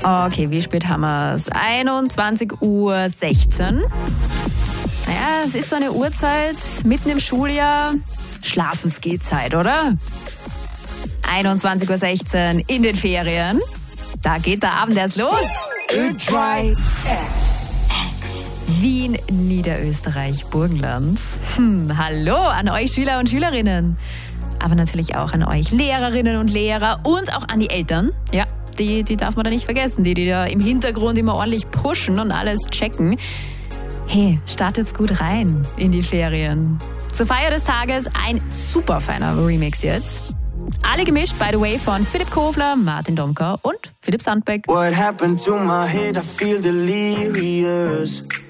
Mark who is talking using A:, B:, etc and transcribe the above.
A: Okay, wie spät haben wir es? 21:16 Uhr. Naja, es ist so eine Uhrzeit mitten im Schuljahr. Schlafensgehzeit, oder? 21:16 Uhr in den Ferien. Da geht der Abend erst los. Wien, Niederösterreich, Burgenland. Hallo an euch Schüler und Schülerinnen. Aber natürlich auch an euch Lehrerinnen und Lehrer und auch an die Eltern. Ja, die darf man da nicht vergessen, die da im Hintergrund immer ordentlich pushen und alles checken. Hey, startet's gut rein in die Ferien. Zur Feier des Tages ein super feiner Remix jetzt. Alle gemischt, by the way, von Philipp Kofler, Martin Domka und Philipp Sandbeck.
B: What happened to my head? I feel delirious.